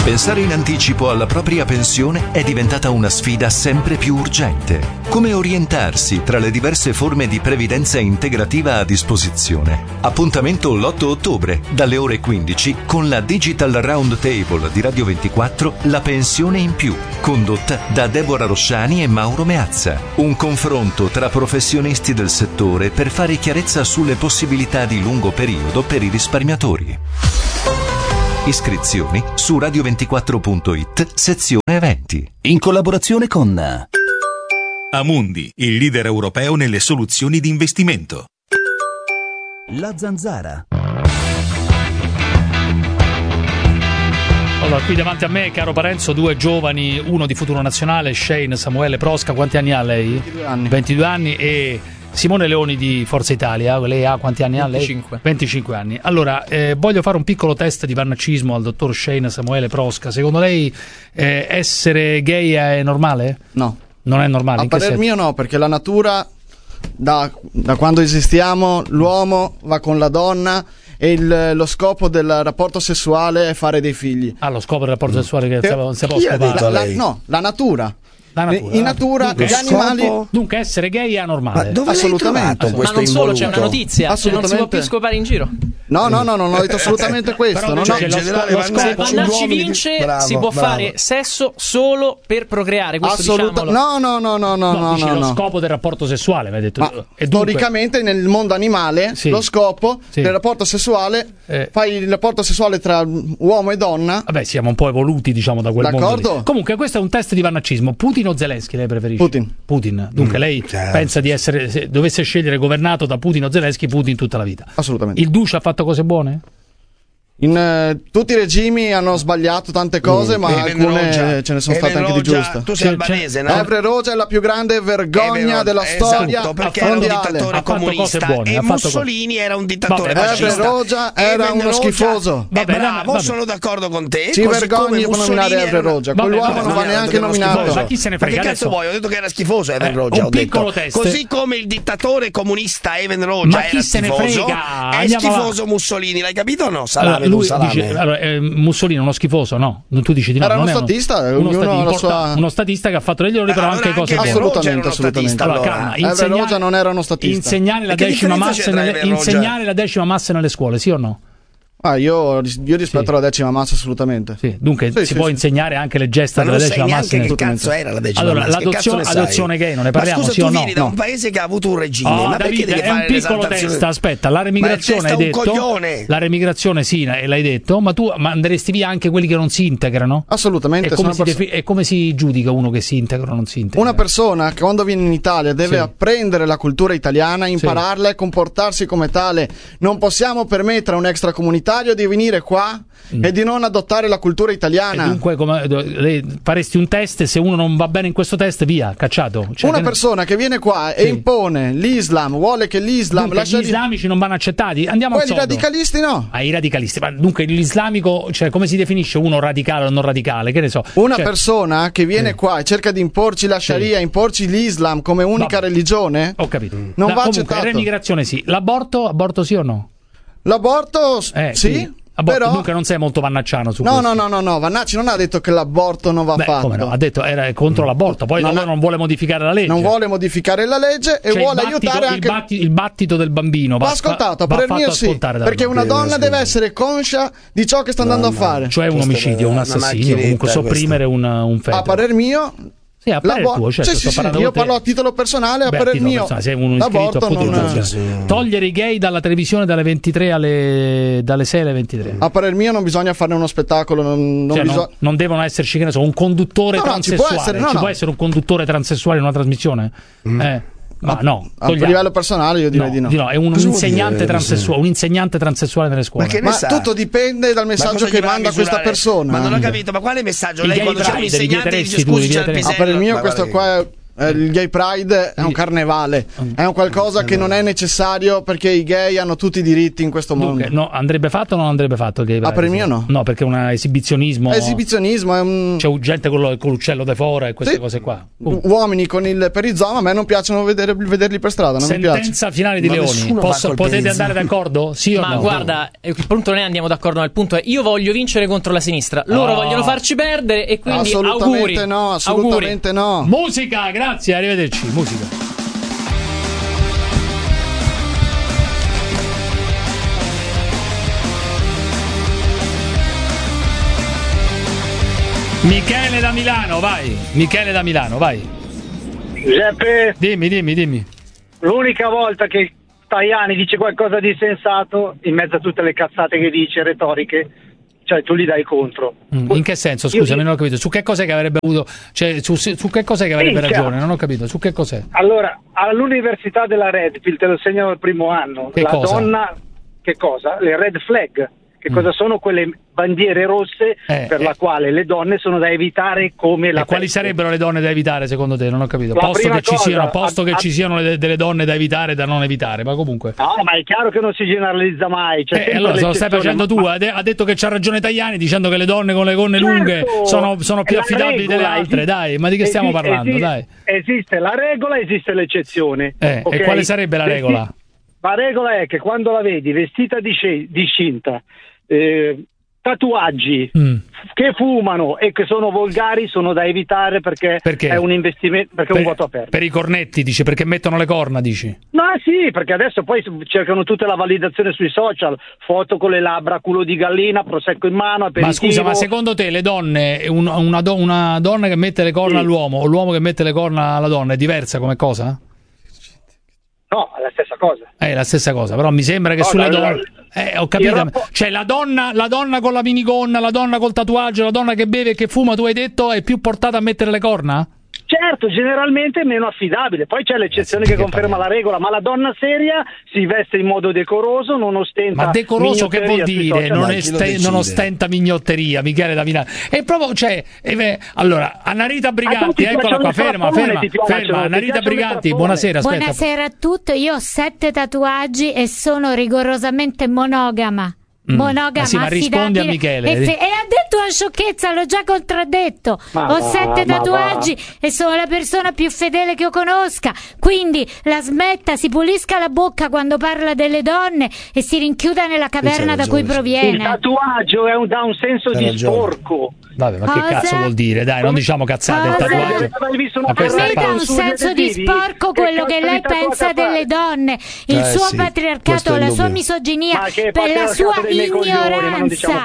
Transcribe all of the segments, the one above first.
Pensare in anticipo alla propria pensione è diventata una sfida sempre più urgente. Come orientarsi tra le diverse forme di previdenza integrativa a disposizione? Appuntamento l'8 ottobre, dalle ore 15, con la Digital Round Table di Radio 24, La pensione in più, condotta da Deborah Rosciani e Mauro Meazza. Un confronto tra professionisti del settore per fare chiarezza sulle possibilità di lungo periodo per i risparmiatori. Iscrizioni su radio24.it, sezione eventi. In collaborazione con Amundi, il leader europeo nelle soluzioni di investimento. La Zanzara. Allora, qui davanti a me, caro Parenzo, due giovani, uno di Futuro Nazionale, Shane Samuele Prosca. Quanti anni ha lei? 22 anni. 22 anni. E Simone Leoni di Forza Italia. Lei ha quanti anni 25. ha lei? 25 anni. Allora, voglio fare un piccolo test di vannaccismo al dottor Shane Samuele Prosca. Secondo lei essere gay è normale? No. Non è normale? A parer mio no, perché la natura, da quando esistiamo, l'uomo va con la donna e lo scopo del rapporto sessuale è fare dei figli. Ah, lo scopo del rapporto sessuale che non si può scopare? No, la natura. La natura. In natura Dunque, gli animali. Dunque essere gay è anormale. Ma dove Assolutamente. questo Ma non solo, involuto? c'è una notizia, cioè non si può più scopare in giro. No, non ho detto assolutamente questo. Però No, dice no. che in lo generale scopo- Vannacci- Se Ci Vannacci uomini che- vince, bravo, si può bravo. fare sesso solo per procreare. Questo diciamolo. No, dice lo no. scopo del rapporto sessuale, mi hai detto. Ma E dunque- storicamente nel mondo animale Sì. lo scopo Sì. del rapporto sessuale fai il rapporto sessuale tra uomo e donna. Vabbè, siamo un po' evoluti, diciamo, da quel D'accordo. mondo lì. Comunque, questo è un test di vannaccismo. Putin o Zelensky, lei preferisce? Putin. Dunque, lei certo. pensa di essere, se dovesse scegliere governato da Putin o Zelensky, Putin tutta la vita. Assolutamente. Il Duce ha fatto cose buone? Tutti i regimi hanno sbagliato tante cose, ma Even alcune Roja. ce ne sono state Even anche di Roja, giuste. Tu sei C'è- albanese, no? Evre Roja è la più grande vergogna della storia Esatto, perché era un mondiale. dittatore Ha fatto cose comunista buone, e ha fatto Mussolini era un dittatore Vabbè, Evre fascista. Roja era Even uno Roja- schifoso. Vabbè, bravo, vabbè. sono d'accordo con te. Ci così vergogni come per Mussolini nominare era Evre una- Roja. Vabbè, Quell'uomo vabbè, non va vabbè, neanche detto che era nominato. schifoso. Ma chi se ne Ma frega che cazzo adesso? vuoi? Ho detto che era schifoso Even Roja, un ho detto. piccolo test. Così come il dittatore comunista Even Roja Ma chi era se ne schifoso, frega? è Andiamo schifoso Mussolini, l'hai capito o no? Salame, Allora, tu, lui salame. dice, Mussolini è uno schifoso, no? Tu dici di no. Era non uno è statista, uno ognuno ha la sua- uno statista che ha fatto degli errori, però Allora anche cose anche buone. Even Roja era uno Assolutamente. statista, Allora, allora. calma, Evre Roja non era uno statista. insegnare la E che decima differenza massa c'è tra nelle, Even Roja? insegnare la decima massa nelle scuole, sì o no? Io rispetto Sì. alla decima massa assolutamente. Sì, dunque Sì, si sì, può sì. insegnare anche le gesta Ma non della sai decima neanche massa. che cazzo era la decima Allora, massa, che cazzo ne sai? adozione gay, non ne parliamo, Ma scusa, sì o tu no? vieni da No. un paese che ha avuto un regime, Oh, ma perché Davide, devi è un fare piccolo l'esaltazione? test, aspetta, la remigrazione Ma il hai test è un detto, coglione. la remigrazione sì, l'hai detto, ma tu manderesti via anche quelli che non si integrano? Assolutamente. E come, sono e come si giudica uno che si integra o non si integra? Una persona che quando viene in Italia deve Sì. apprendere la cultura italiana, impararla e comportarsi come tale. Non possiamo permettere a un extracomunitario di venire qua e di non adottare la cultura E italiana. dunque lei faresti un test e se uno non va bene in questo test via, cacciato. Cioè, Una che- persona che viene qua e Sì. impone l'Islam, vuole che l'Islam dunque, gli islamici non vanno accettati? Andiamo al quelli sodo. radicalisti no. I radicalisti, ma dunque l'islamico, cioè come si definisce uno radicale o non radicale? Che ne so. Una Cioè, persona che viene qua e cerca di imporci la Sharia, imporci l'Islam come unica Vabbè. religione, ho capito. non va Comunque, accettato. l'emigrazione sì. Aborto sì o no? L'aborto sì, quindi, aborto, però dunque non sei molto vannacciano su no, questo. no, Vannacci non ha detto che l'aborto non va Beh, fatto. come no? Ha detto era contro l'aborto, poi Non allora ha- non vuole modificare la legge. Non vuole modificare la legge e Cioè, vuole il battito, aiutare anche il battito del bambino va ascoltato, va per il fatto mio sì, ascoltare dal perché una bambino. donna deve essere conscia di ciò che sta andando a fare. Cioè un Questa omicidio, è un una assassinio, macchinetta, comunque questa. sopprimere un feto. A parer mio Sì, a parer tuo, certo, sì, sto sì, parlando io con te. parlo a titolo personale, a Beh, parer titolo mio personale, sei uno iscritto l'aborto a Futuro non Nazionale. Togliere i gay dalla televisione dalle 23 dalle 6 alle 23. a parer mio non bisogna farne uno spettacolo, non Cioè, bisogna non devono esserci, che ne so, un conduttore No, no, ci può transessuale. essere, no, Ci no. può essere un conduttore transessuale in una trasmissione? Ma no, a livello personale io direi di no. È un Cosa vuol insegnante dire? transessuale, un insegnante transessuale nelle scuole. Ma che ne Ma sa? tutto dipende dal Ma messaggio cosa che gli va a manda questa misurare? persona. Ma non ho capito, ma quale messaggio? I Lei gay quando c'è un pride, li insegnante vieteresti dice tu, li scusi c'è il vieteresti. A parer pisello. mio Ma questo guarda qua è Il Gay Pride è un carnevale, è un qualcosa che non è necessario perché i gay hanno tutti i diritti in questo mondo. Dunque, no, andrebbe fatto o non andrebbe fatto il Gay Pride? Per il mio no. No, perché è un esibizionismo. Esibizionismo è un... C'è gente con l'uccello de fora e queste cose qua. Uomini con il perizoma, a me non piacciono vederli per strada, non mi piace. Sentenza finale di Leoni. Potete andare d'accordo? Sì o no? Ma guarda, il punto non è andiamo d'accordo, ma il punto è io voglio vincere contro la sinistra. Loro vogliono farci perdere e quindi assolutamente auguri. No, assolutamente no. Musica, grazie, arrivederci. Musica. Michele da Milano, vai. Michele da Milano, vai. Giuseppe, dimmi. l'unica volta che Tajani dice qualcosa di sensato, in mezzo a tutte le cazzate che dice, retoriche, cioè tu gli dai contro. In che senso? Scusami, non ho capito. Su che cos'è che avrebbe avuto, cioè su che cos'è che avrebbe ragione? Non ho capito. Su che cos'è? Allora, all'università della Redfield, te lo segnano al primo anno. Che cosa? Donna, che cosa? Le red flag. Che cosa sono quelle bandiere rosse per la quale le donne sono da evitare come la E quali sarebbero le donne da evitare secondo te? Non ho capito. La Posto che cosa, ci siano delle donne da evitare e da non evitare, ma comunque. No, ma è chiaro che non si generalizza mai. Allora se lo stai facendo tu, ha detto che c'ha ragione Tajani dicendo che le donne con le gonne lunghe sono più affidabili delle altre, dai, ma di che stiamo parlando? Dai. Esiste la regola, esiste l'eccezione. Okay? E quale sarebbe la regola? La regola è che quando la vedi vestita di cinta, tatuaggi che fumano e che sono volgari sono da evitare perché è un investimento, perché è un voto aperto. Per i cornetti, dici, perché mettono le corna, dici? No, sì, perché adesso poi cercano tutta la validazione sui social, foto con le labbra, culo di gallina, prosecco in mano, aperitivo. Ma scusa, ma secondo te le donne, una donna che mette le corna all'uomo o l'uomo che mette le corna alla donna è diversa come cosa? No, è la stessa cosa. È la stessa cosa, però mi sembra che sulle donne... ho capito, cioè la donna con la minigonna, la donna col tatuaggio, la donna che beve e che fuma, tu hai detto, è più portata a mettere le corna? Certo, generalmente è meno affidabile, poi c'è l'eccezione che conferma la regola, ma la donna seria si veste in modo decoroso, non ostenta. Ma decoroso che vuol dire? Non ostenta mignotteria, Michele da Milano. È proprio, cioè, allora, Annarita Briganti, eccola qua, ferma. Annarita Briganti, buonasera, aspetta. Buonasera a tutti, io ho 7 tatuaggi e sono rigorosamente monogama. Sì, ma rispondi a Michele. E ha detto una sciocchezza, l'ho già contraddetto. Ho 7 tatuaggi e sono la persona più fedele che io conosca. Quindi la smetta, si pulisca la bocca quando parla delle donne e si rinchiuda nella caverna da cui proviene. Il tatuaggio dà un senso di sporco. Vabbè, ma che cazzo vuol dire? Dai, non diciamo cazzate, il tatuaggio. A me dà un senso di sporco quello che lei pensa delle donne, il suo patriarcato, la sua misoginia, per la sua ignoranza.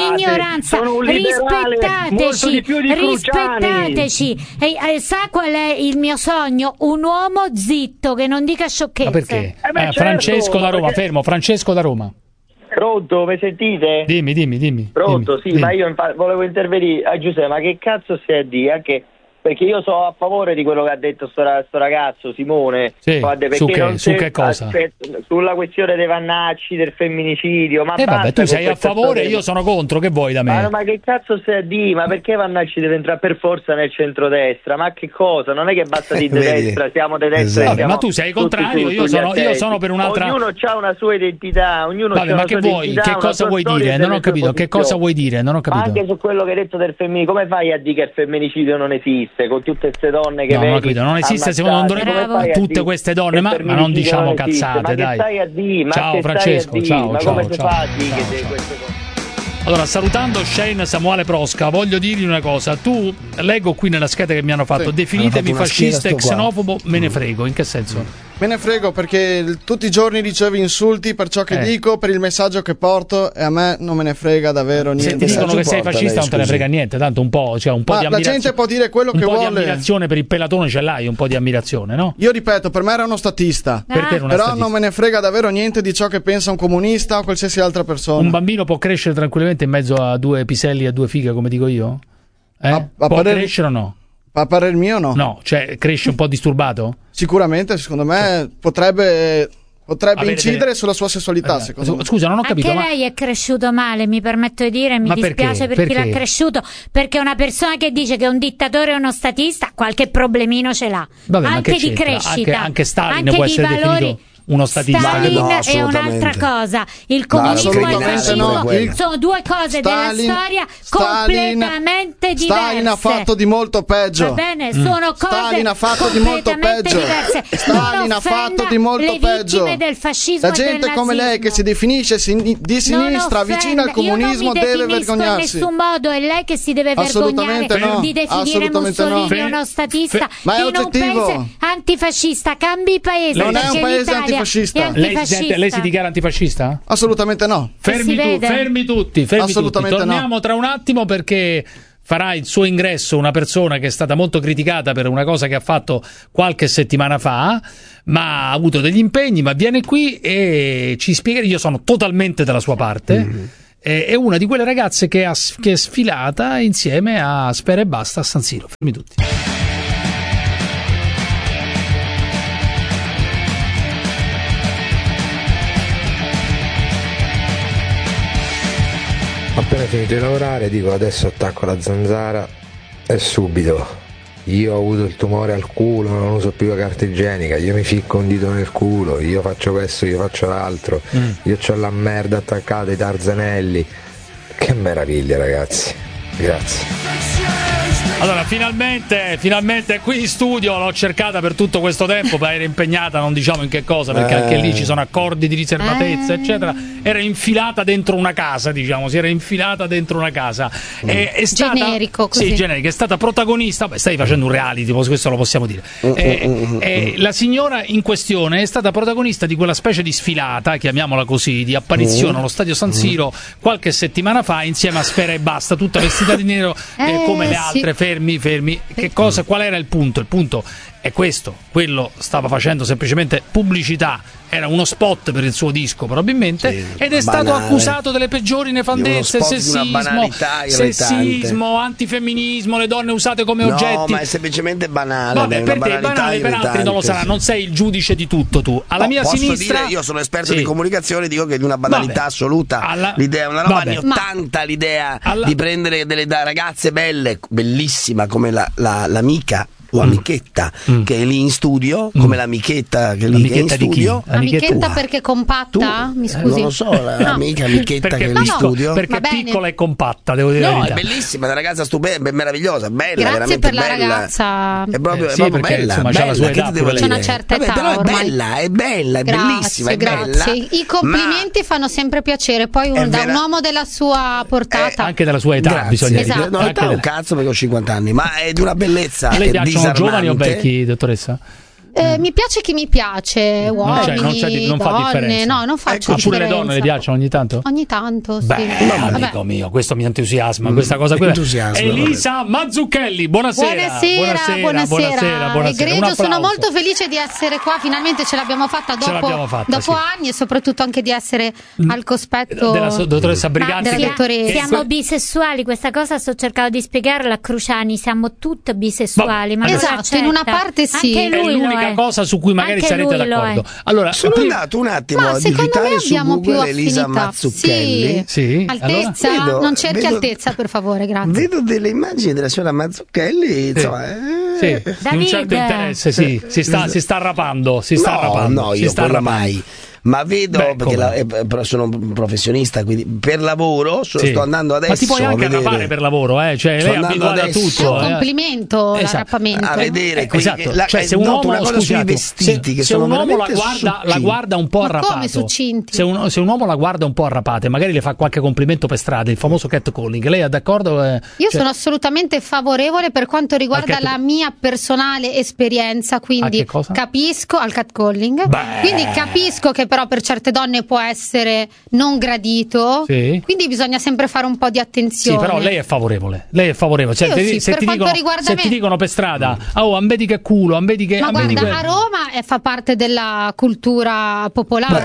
Rispettateci. Sa qual è il mio sogno? Un uomo zitto che non dica sciocchezze. Ma perché? Francesco da Roma, fermo, Francesco da Roma. Pronto, mi sentite? Dimmi. Pronto, sì, ma io volevo intervenire a Giuseppe, ma che cazzo stai a dire? Anche perché io sono a favore di quello che ha detto sto ragazzo Simone. Sì, su che cosa? Sulla questione dei Vannacci, del femminicidio. Ma vabbè, tu sei a favore, io sono contro, che vuoi da me? Ma che cazzo stai a dire? Ma perché Vannacci deve entrare per forza nel centrodestra? Ma che cosa? Non è che basta dire destra, siamo di destra. Vabbè, ma tu sei contrario, io sono per un'altra. Ognuno ha una sua identità, ognuno ha una sua identità. Che cosa vuoi dire? Non ho capito, che cosa vuoi dire? Non ho capito. Anche su quello che hai detto del femminicidio, come fai a dire che il femminicidio non esiste? Con tutte queste donne che vedi, non esiste secondo me tutte queste donne, ma non diciamo cazzate, dai. Ciao Francesco, ciao. Allora, salutando Shane Samuele Prosca, voglio dirgli una cosa. Tu, leggo qui nella scheda che mi hanno fatto, definitemi fascista e xenofobo, me ne frego. In che senso? Me ne frego perché tutti i giorni ricevo insulti per ciò che dico, per il messaggio che porto, e a me non me ne frega davvero niente. Se ti dicono che sei fascista non te ne frega niente, tanto un po' di ammirazione. La gente può dire quello che vuole. Un po' di ammirazione per il pelatone ce l'hai, un po' di ammirazione, no? Io ripeto, per me era uno statista. Però non me ne frega davvero niente di ciò che pensa un comunista o qualsiasi altra persona. Un bambino può crescere tranquillamente in mezzo a 2 piselli e a 2 fighe, come dico io? Può crescere o no? A parer mio no. No, cioè cresce un po' disturbato? Sicuramente, secondo me potrebbe potrebbe incidere sulla sua sessualità, secondo me. Scusa, non ho capito. Anche lei è cresciuto male, mi permetto di dire, mi dispiace per chi l'ha cresciuto, perché una persona che dice che è un dittatore o uno statista qualche problemino ce l'ha. Vabbè, anche di crescita, anche Stalin anche può di essere valori. Definito uno statista. Stalin è un'altra cosa, il comunismo e il fascismo sono due cose della storia completamente diverse. Stalin ha fatto di molto peggio. Va bene, sono cose Stalin ha fatto di molto peggio. diverse. Stalin ha fatto di molto peggio. Del fascismo la gente e del come lei che si definisce di sinistra vicina al comunismo deve vergognarsi. In nessun modo è lei che si deve vergognare di definire Mussolini uno statista in un paese antifascista. Cambi paese. Non è un paese antifascista. Lei si dichiara antifascista? Assolutamente no. Fermi tutti. Assolutamente Torniamo tra un attimo, perché farà il suo ingresso una persona che è stata molto criticata per una cosa che ha fatto qualche settimana fa, ma ha avuto degli impegni, ma viene qui e ci spiega. Io sono totalmente dalla sua parte. È una di quelle ragazze che è sfilata insieme a Spera e Basta a San Siro. Fermi tutti. Appena finito di lavorare dico adesso attacco la zanzara e subito. Io ho avuto il tumore al culo, non uso più la carta igienica, io mi ficco un dito nel culo, io faccio questo, io faccio l'altro, io c'ho la merda attaccata ai tarzanelli. Che meraviglia, ragazzi, grazie. Allora, finalmente qui in studio, l'ho cercata per tutto questo tempo, ma era impegnata, non diciamo in che cosa, perché anche lì ci sono accordi di riservatezza, eccetera. Era infilata dentro una casa, diciamo, si era infilata dentro una casa. È stata, generico, così. Sì, generico, è stata protagonista, stai facendo un reality, questo lo possiamo dire. La signora in questione è stata protagonista di quella specie di sfilata, chiamiamola così, di apparizione allo Stadio San Siro qualche settimana fa, insieme a Sfera e Basta, tutta vestita di nero, come le altre. Fermi. Che cosa? Qual era il punto? Il punto è questo. Quello stava facendo semplicemente pubblicità. Era uno spot per il suo disco, probabilmente, ed è stato accusato delle peggiori nefandezze: sessismo, antifemminismo, le donne usate come oggetti. No, ma è semplicemente banale. Vabbè, per te è banale, per altri non lo sarà. Non sei il giudice di tutto tu. Alla mia sinistra, dire, io sono esperto di comunicazione, dico che è di una banalità assoluta. L'idea è una roba anni 80, l'idea di prendere delle ragazze belle, bellissima come l'amica o amichetta che è lì in studio, come l'amichetta che è lì in studio. Amichetta perché compatta? Mi scusi. Non lo so, amichetta che è lì in studio. Perché è piccola e compatta, devo dire la verità. È bellissima, è una ragazza stupenda, meravigliosa, bella, grazie veramente per la bella. Ragazza. È proprio, perché, bella, insomma, c'ha la sua età, c'è una certa età, però ormai. è bella, è bellissima, è bella. I complimenti fanno sempre piacere, poi da un uomo della sua portata. Anche della sua età, bisogna dire. No, età un cazzo perché ho 50 anni, ma è di una bellezza. A lei piacciono giovani o vecchi, dottoressa? Mi piace chi mi piace, uomini, non fa differenza. No, non faccio differenza. Pure le donne le piacciono ogni tanto? Ogni tanto, sì. Amico mio, questo mi entusiasma, questa cosa qui. Elisa Mazzucchelli, buonasera. Buonasera. Egregio, sono molto felice di essere qua, finalmente ce l'abbiamo fatta dopo anni, e soprattutto anche di essere al cospetto della dottoressa Briganti. Siamo bisessuali, questa cosa sto cercando di spiegarla a Cruciani, siamo tutte bisessuali. Ma esatto, in una parte sì. Anche lui è l'unica cosa su cui magari sarete d'accordo. Allora, sono andato un attimo a digitare su Google Elisa Mazzucchelli. Sì. Altezza, non cerchi altezza, per favore, grazie. Vedo delle immagini della signora Mazzucchelli, insomma, sì, di un certo interesse, si sta arrapando, No, io quello mai. Ma vedo, perché sono un professionista, quindi per lavoro sto andando adesso. Ma ti puoi anche arrapare per lavoro, cioè lei è abituata a tutto. È un complimento l'arrappamento. A vedere, cioè se un uomo sui vestiti che sono la guarda un po' arrapato. Come succinti? Se un uomo la guarda un po' arrapata e magari le fa qualche complimento per strada, il famoso catcalling, lei è d'accordo? Io sono assolutamente favorevole per quanto riguarda la mia personale esperienza, quindi capisco al catcalling, quindi capisco che però per certe donne può essere non gradito, quindi bisogna sempre fare un po' di attenzione. Sì, però lei è favorevole. Cioè, se ti dicono per strada, ambedi che culo, ambedi che... Ma guarda, a Roma fa parte della cultura popolare.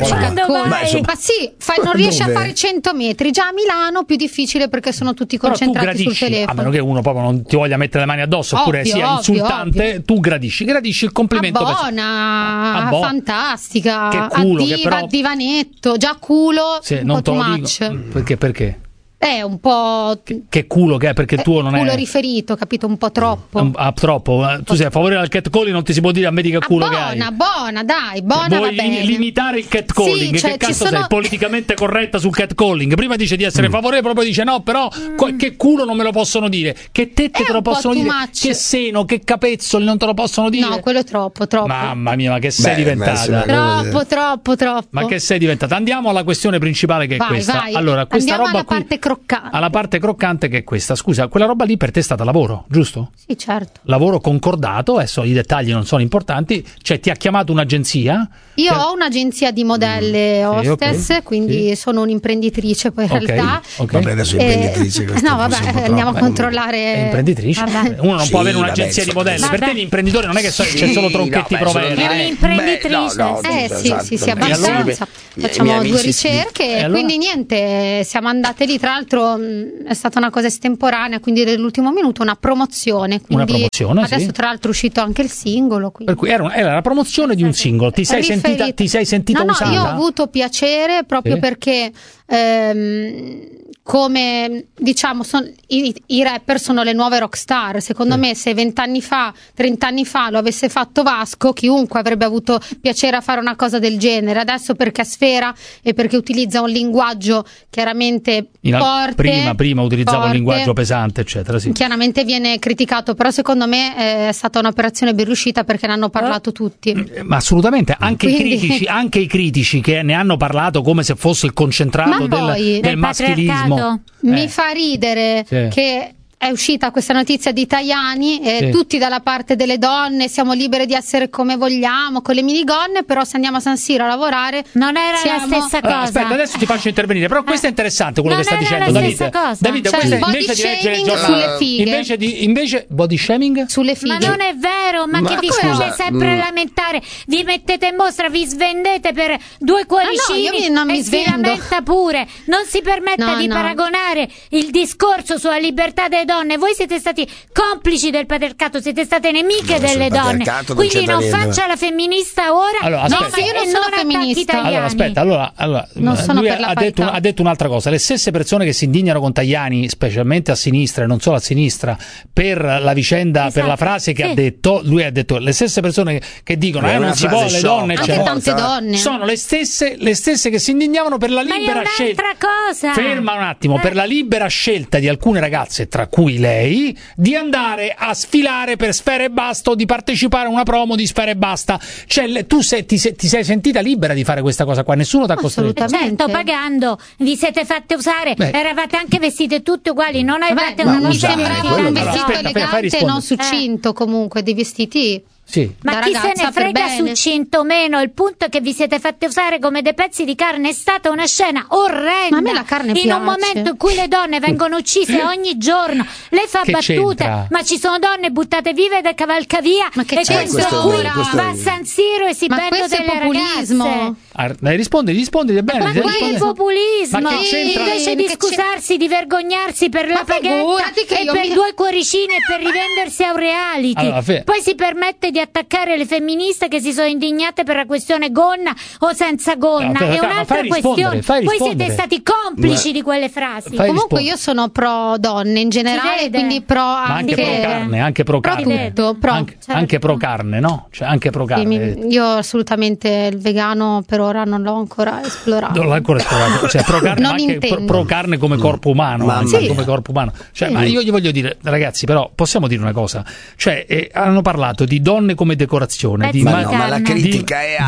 Ma sì, non riesci a fare 100 metri. Già a Milano più difficile perché sono tutti concentrati sul telefono. A meno che uno proprio non ti voglia mettere le mani addosso, oppure sia insultante, tu gradisci il complimento. Buona, fantastica, che culo, però divanetto, già culo, sì, un non po' te too lo much. dico. Perché? È un po'. Che culo che è, perché tuo non culo è. Riferito, capito? Un po' troppo. Troppo. Tu sei a favore del catcalling, non ti si può dire a me di che culo che hai. Buona, dai, buona. Vuoi limitare il catcalling? Sì, cioè, che cazzo sei politicamente corretta sul catcalling? Prima dice di essere favorevole, poi dice no, però che culo non me lo possono dire, che tette te lo possono dire, che seno, che capezzoli non te lo possono dire. No, quello è troppo. Mamma mia, ma che sei diventata? Troppo. Ma che sei diventata? Andiamo alla questione principale, che è questa. Vai. Allora, questa andiamo roba alla parte croccante. Alla parte croccante, che è questa. Scusa, quella roba lì per te è stata lavoro, giusto? Sì, certo. Lavoro concordato, adesso i dettagli non sono importanti, cioè ti ha chiamato un'agenzia? Io ho un'agenzia di modelle hostess, quindi sono un'imprenditrice poi in realtà. Vabbè, adesso imprenditrice. No, vabbè, andiamo a controlare. È imprenditrice? Uno non può avere un'agenzia di modelle. Per te l'imprenditore non è che c'è solo Tronchetti Provera. È un'imprenditrice. Sì, abbastanza. Facciamo 2 ricerche, quindi niente, siamo andate lì, tra l'altro è stata una cosa estemporanea, quindi dell'ultimo minuto una promozione, quindi adesso tra l'altro è uscito anche il singolo, quindi. Per cui era la promozione di un singolo. Ti sei sentita usata? No, io ho avuto piacere proprio perché come diciamo i rapper sono le nuove rockstar. Secondo me se 20 anni fa, 30 anni fa lo avesse fatto Vasco, chiunque avrebbe avuto piacere a fare una cosa del genere. Adesso perché è Sfera e perché utilizza un linguaggio chiaramente forte, prima utilizzava un linguaggio pesante, eccetera, sì. Chiaramente viene criticato, però secondo me è stata un'operazione ben riuscita perché ne hanno parlato tutti. Ma assolutamente, anche i critici che ne hanno parlato come se fosse il concentrato del maschilismo. Mi fa ridere che è uscita questa notizia di Tajani e tutti dalla parte delle donne, siamo libere di essere come vogliamo con le minigonne, però se andiamo a San Siro a lavorare non era la stessa cosa. Aspetta, adesso ti faccio intervenire, però questo è interessante quello che sta dicendo Davide, cioè, questo body invece di leggere il shaming sulle fighe. invece body shaming sulle fighe. Ma non è vero, ma che vi dovete sempre lamentare? Vi mettete in mostra, vi svendete per 2 cuoricini mi si lamenta pure. Non si permetta di paragonare il discorso sulla libertà delle donne. Voi siete stati complici del patriarcato, siete state nemiche delle donne, quindi non faccia la femminista ora. Allora, io non sono femminista. Allora, non sono lui per la ha detto un'altra cosa. Le stesse persone che si indignano con Tajani, specialmente a sinistra e non solo a sinistra, per la vicenda, per la frase che ha detto, lui ha detto, le stesse persone che dicono non si può le donne, anche tante donne sono le stesse che si indignavano per la libera scelta. Cosa. Ferma un attimo, per la libera scelta di alcune ragazze, tra cui lei, di andare a sfilare per Sfera Ebbasta o di partecipare a una promo di Sfera Ebbasta. Cioè tu ti sei sentita libera di fare questa cosa qua, nessuno ti ha costretto. Certo, pagando, vi siete fatte usare, eravate anche vestite tutte uguali, non avevate un vestito elegante e non succinto, comunque dei vestiti. Sì. Ma chi se ne frega succinto o meno, il punto è che vi siete fatte usare come dei pezzi di carne. È stata una scena orrenda. Ma a me la carne piace. In un momento in cui le donne vengono uccise ogni giorno, lei fa battute, ma ci sono donne buttate vive da cavalcavia, ma che e questo va a San Siro e si pende delle populismo. Lei rispondi bene. Ma quale populismo? Ma che c'entra? Invece di scusarsi, di vergognarsi per la paghetta e per 2 cuoricini e per rivendersi a un reality, poi si permette di attaccare le femministe che si sono indignate per la questione gonna o senza gonna. È un'altra questione. Voi siete stati complici di quelle frasi. Comunque io sono pro donne in generale, quindi pro anche pro carne, anche pro carne, no? Cioè anche pro carne. Io assolutamente il vegano per ora non l'ho ancora esplorato. Non l'ho ancora esplorato, cioè pro carne, ma anche pro carne come corpo umano, come corpo umano. Cioè, ma io gli voglio dire, ragazzi, però possiamo dire una cosa, cioè hanno parlato di donne come decorazione, di critica è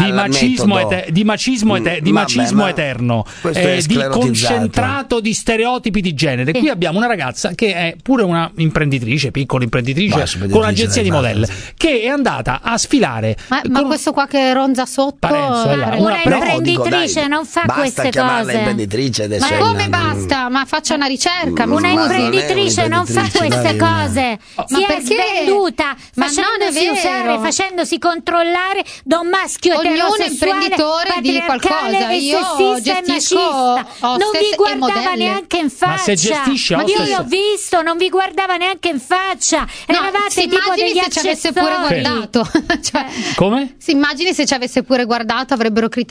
di macismo eterno, di concentrato di stereotipi di genere. Qui abbiamo una ragazza che è pure una imprenditrice, piccola imprenditrice, con un'agenzia di modelle, che è andata a sfilare. Ma questo qua che ronza sotto, una imprenditrice non fa queste cose. Imprenditrice adesso. Ma come basta? Ma faccia una ricerca. Una imprenditrice non fa queste cose. Si è svenduta, facendosi usare, facendosi controllare da un maschio eterosessuale, imprenditore di qualcosa. Io gestisco non vi guardava neanche in faccia. Ma se gestisce io l'ho visto, non vi guardava neanche in faccia. Eravate tipo degli se ci avesse pure guardato. Come? Si immagini se ci avesse pure guardato, avrebbero criticato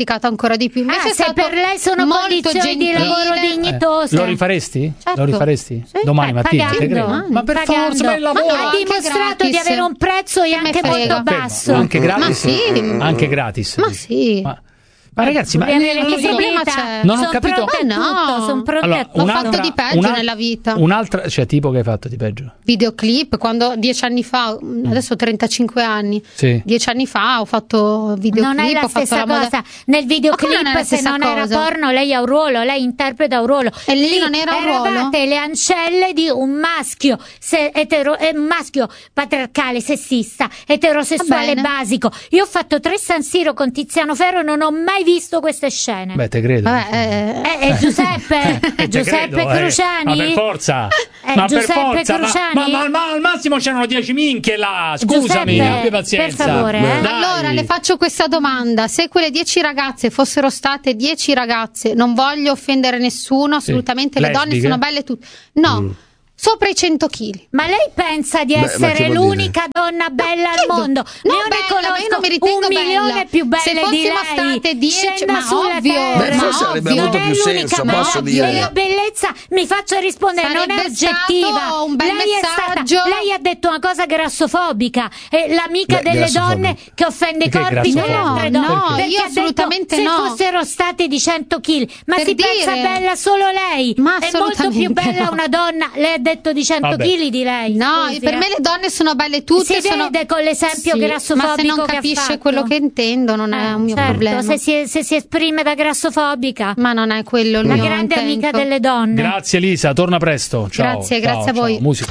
complicato ancora di più. Invece se per lei sono condizioni di lavoro dignitose. Lo rifaresti? Certo. Lo rifaresti? Sì. Domani mattina? Ma per forza, ma il lavoro. Ha dimostrato di avere un prezzo anche molto basso. Anche gratis? Ma sì. Anche gratis? Ma sì. Ma ragazzi, che problema c'è? Non ho capito. Sono pronte allora, ho fatto di peggio nella vita. Un'altra, cioè tipo che hai fatto di peggio? Videoclip, quando 10 anni fa, adesso ho 35 anni, sì. 10 anni fa ho fatto videoclip. Non è la stessa cosa. Nel videoclip, se non era porno, lei ha un ruolo, lei interpreta un ruolo. E lì non era un ruolo. Eravate le ancelle di un maschio un maschio patriarcale, sessista, eterosessuale basico. Io ho fatto 3 San Siro con Tiziano Ferro e non ho mai visto queste scene. Beh, te credo. Giuseppe Cruciani. Ma per forza. Giuseppe Cruciani. Ma al massimo c'erano 10 minchie là. Scusami, abbi pazienza. Per favore. Allora le faccio questa domanda: se quelle 10 ragazze fossero state 10 ragazze, non voglio offendere nessuno, assolutamente, le donne sono belle tutte. No. Sopra i 100 kg. Ma lei pensa di essere l'unica donna bella al mondo? Non bella, io non mi ritengo 1 milione più belle se di lei. State 10, ma ovvio. Beh, forse avrebbe avuto più senso, posso dire. La bellezza, mi faccio rispondere, non è oggettiva. Un bel messaggio. Lei ha detto una cosa grassofobica, è l'amica delle donne che offende i corpi delle altre donne. No, io assolutamente no. Se fossero state di 100 kg, ma per si pensa bella solo lei? Ma è molto più bella una donna. Lei ha detto di 100 kg di lei. No, per me le donne sono belle tutte. Si vede con l'esempio grassofobico. Ma se non capisce quello che intendo, non è un mio problema. Se si esprime da grassofobica. Ma non è quello il mio La grande amica delle donne. Grazie Lisa, torna presto. Ciao. Grazie a voi. Ciao. Musica.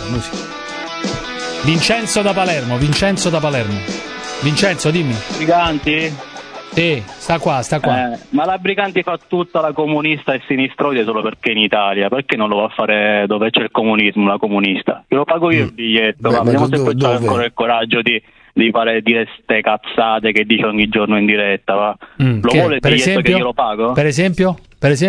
Vincenzo da Palermo. Vincenzo, dimmi. Briganti? Sì, sta qua. Ma la Briganti fa tutta la comunista e sinistroide solo perché in Italia, perché non lo va a fare dove c'è il comunismo, la comunista? Io lo pago io il biglietto, ma vediamo se poi c'è ancora il coraggio di dire ste cazzate che dice ogni giorno in diretta, va? Lo vuole il biglietto che io lo pago? Per esempio?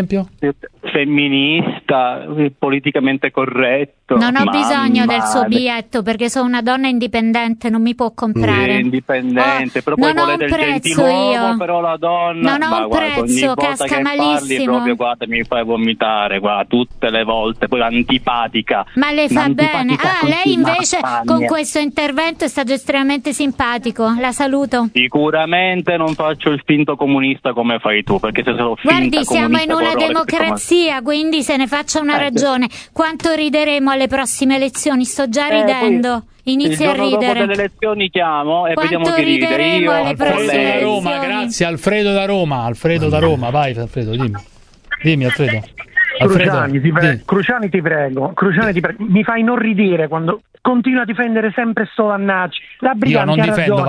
Femminista, politicamente corretto. Non ho bisogno del suo biglietto perché sono una donna indipendente, non mi può comprare. Indipendente, però poi volete il gentiluomo, però la donna. Non ho un prezzo, casca malissimo. Proprio, guarda, mi fai vomitare, guarda, tutte le volte, poi antipatica. Ma le fa bene. Lei invece con questo intervento è stato estremamente simpatico, la saluto. Sicuramente non faccio il finto comunista come fai tu, perché se sono finta guardi, siamo in una democrazia, quindi se ne faccia una ragione. Quanto rideremo alle prossime elezioni? Sto già ridendo. Inizia a ridere. Dopo delle elezioni chiamo e vediamo chi ride. Io Alfredo da Roma, grazie. Alfredo da Roma, vai Alfredo, dimmi Alfredo. Cruciani ti prego, mi fai inorridire quando continua a difendere sempre solo Vannacci. Io non difendo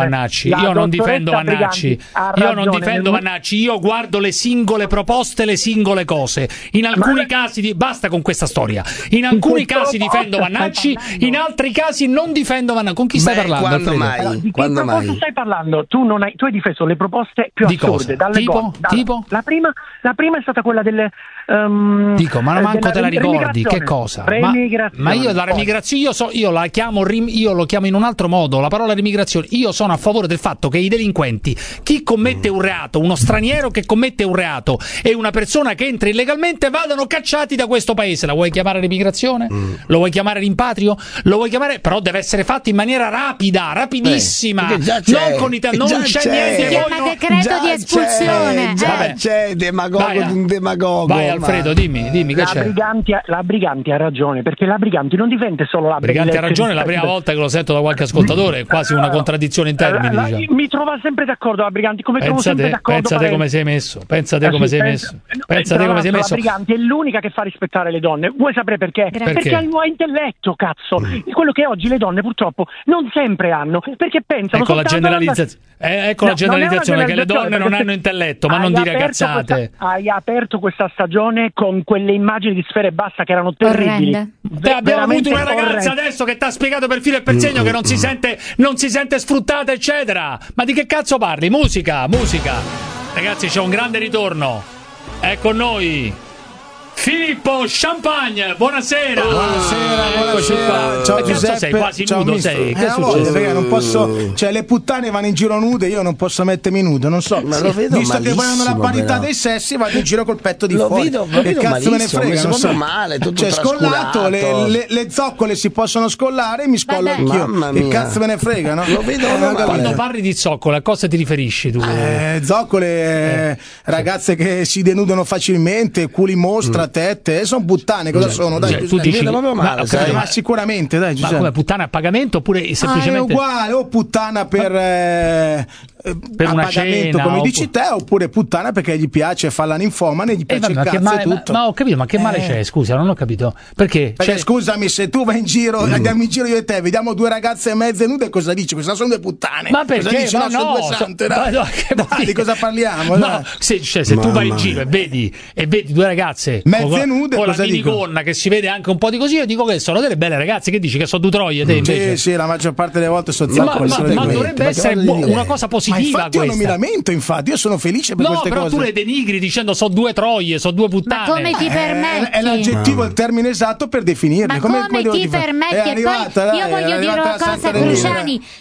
Vannacci, io guardo le singole proposte, le singole cose. In alcuni casi basta con questa storia. In alcuni casi difendo Vannacci, in altri casi non difendo Vannacci. Con chi stai parlando? Quando mai? Stai parlando? Tu hai difeso le proposte più assurde. Tipo? La prima è stata quella delle ma manco te la ricordi che cosa? Ma io la remigrazione io lo chiamo in un altro modo, la parola remigrazione. Io sono a favore del fatto che i delinquenti, chi commette un reato, uno straniero che commette un reato e una persona che entra illegalmente, vadano cacciati da questo paese. La vuoi chiamare remigrazione? Lo vuoi chiamare rimpatrio? Lo vuoi chiamare? Però deve essere fatto in maniera rapidissima. Non c'è niente. Si chiama decreto di espulsione. C'è demagogo. Vai Alfredo, dimmi che c'è. La Briganti ha ragione, perché la Briganti non difende solo la Briganti ha ragione, la prima volta che lo sento da qualche ascoltatore, è quasi una contraddizione in termini. Diciamo. Mi trova sempre d'accordo la Briganti, come trovo sempre d'accordo. Pensate come sei messo. La Briganti è l'unica che fa rispettare le donne. Vuoi sapere perché? Perché ha il nuovo intelletto, cazzo. Quello che oggi le donne purtroppo non sempre hanno, perché pensano. Ecco la generalizzazione che le donne non hanno intelletto, ma non dire cazzate. Hai aperto questa stagione con quelle immagini di Sfera Ebbasta che erano terribili. Abbiamo avuto una ragazza adesso che ti ha spiegato per filo e per segno che non si sente sfruttata, eccetera. Ma di che cazzo parli? Musica. Ragazzi, c'è un grande ritorno. È con noi Filippo Champagne, buonasera. Buonasera. Ciao Giuseppe. Sei quasi nudo, sei. Che è successo? Perché non posso, cioè le puttane vanno in giro nude, io non posso mettermi nudo, non so. Ma lo vedo visto che vogliono la parità dei sessi, vado in giro col petto di fuori. Lo vedo che cazzo me ne frega, non so. male, tutto cioè scollato, le zoccole si possono scollare, mi scollo anch'io. Che cazzo me ne frega, no? Lo vedo quando parli di zoccole, a cosa ti riferisci tu? Zoccole, ragazze che si denudano facilmente, culi mostra, tette, sono puttane, cosa sono? Dai, tu dici ma sicuramente, dai, ma come puttana a pagamento oppure semplicemente è uguale, o puttana per una pagamento cena, come dici te, oppure puttana perché gli piace fare la ninfomane, gli piace il cazzo e tutto. Ma ho capito, ma che male c'è? Scusa, non ho capito. Perché scusami, se tu vai in giro, andiamo in giro io e te, vediamo due ragazze mezze nude, cosa dici? Queste sono due puttane. Ma perché? Cosa dici? Ma sono due sante, dai, di cosa parliamo? No, se tu vai in giro e vedi due ragazze mezze nude, con la minigonna che si vede anche un po' di così, io dico che sono delle belle ragazze, che dici che sono due troie te invece? Sì, la maggior parte delle volte sono zoccoli. Ma dovrebbe essere una cosa positiva. Ma infatti io non mi lamento, infatti io sono felice per queste cose. No, però tu le denigri dicendo so due troie, so due puttane. Ma come ti permetti? È l'aggettivo, il termine esatto per definirle. Ma come ti permetti? E poi io voglio dire una cosa, Cruciani,